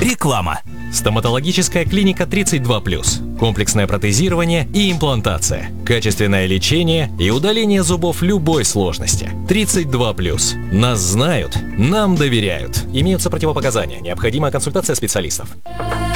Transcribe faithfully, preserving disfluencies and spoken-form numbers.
Реклама. Стоматологическая клиника тридцать два плюс. Комплексное протезирование и имплантация. Качественное лечение и удаление зубов любой сложности. тридцать два плюс. Нас знают, нам доверяют. Имеются противопоказания. Необходимая консультация специалистов.